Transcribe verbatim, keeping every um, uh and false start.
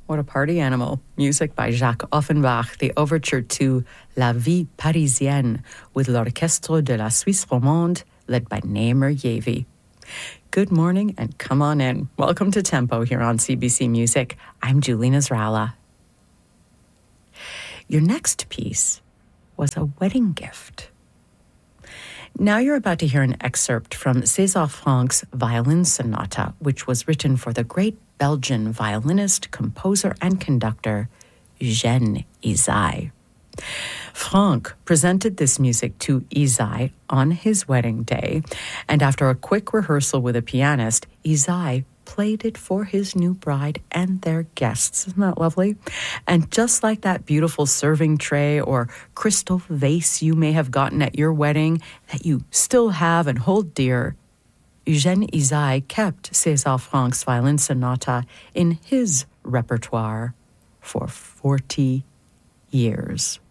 What a party animal. Music by Jacques Offenbach, the overture to La Vie Parisienne with l'Orchestre de la Suisse Romande, led by Namer Yavi. Good morning and come on in. Welcome to Tempo here on C B C Music. I'm Julie Nasrallah. Your next piece was a wedding gift. Now you're about to hear an excerpt from César Franck's Violin Sonata, which was written for the great Belgian violinist, composer, and conductor Eugène Ysaÿe. Franck presented this music to Ysaÿe on his wedding day, and after a quick rehearsal with a pianist, Ysaÿe played it for his new bride and their guests. Isn't that lovely? And just like that beautiful serving tray or crystal vase you may have gotten at your wedding that you still have and hold dear, Eugène Ysaÿe kept César Franck's Violin Sonata in his repertoire for forty years.